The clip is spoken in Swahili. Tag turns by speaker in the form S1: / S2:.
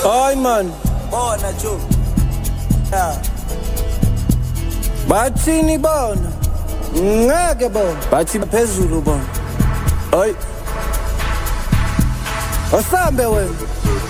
S1: Ay man.
S2: Bona jo. Yeah.
S1: Bathini bona. Ngeke bona. Bathi phezulu bona. Ay. Asambe wena.